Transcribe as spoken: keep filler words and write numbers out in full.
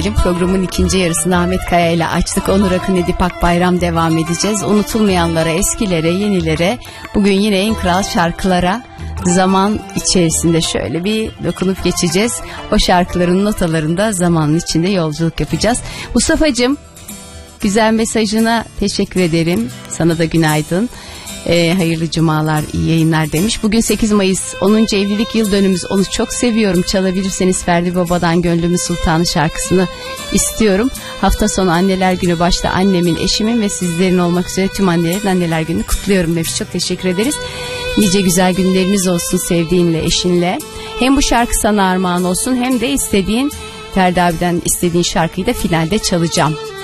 Programın ikinci yarısını Ahmet Kaya ile açtık. Onur Akın, Edip Akbayram devam edeceğiz. Unutulmayanlara, eskilere, yenilere, bugün yine en kral şarkılara zaman içerisinde şöyle bir dokunup geçeceğiz. O şarkıların notalarında zamanın içinde yolculuk yapacağız. Mustafa'cığım, güzel mesajına teşekkür ederim. Sana da günaydın. Ee, hayırlı cumalar, iyi yayınlar demiş. Bugün sekiz Mayıs onuncu evlilik yıl dönümümüz. Onu çok seviyorum. Çalabilirseniz Ferdi Baba'dan Gönlümün Sultanı şarkısını istiyorum. Hafta sonu anneler günü, başta annemin, eşimin ve sizlerin olmak üzere tüm annelerin anneler gününü kutluyorum demiş. Çok teşekkür ederiz. Nice güzel günleriniz olsun sevdiğinle, eşinle. Hem bu şarkı sana armağan olsun, hem de istediğin, Ferdi abiden istediğin şarkıyı da finalde çalacağım.